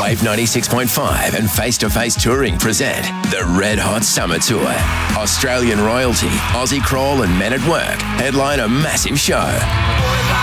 Wave 96.5 and Face to Face Touring present the Red Hot Summer Tour. Australian royalty, Aussie Crawl and Men at Work headline a massive show.